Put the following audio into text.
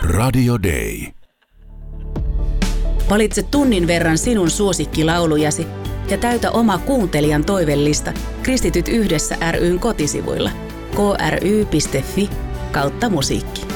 Radio Day. Valitse tunnin verran sinun suosikkilaulujasi ja täytä oma kuuntelijan toivellista Kristityt yhdessä ry:n kotisivuilla kry.fi/musiikki.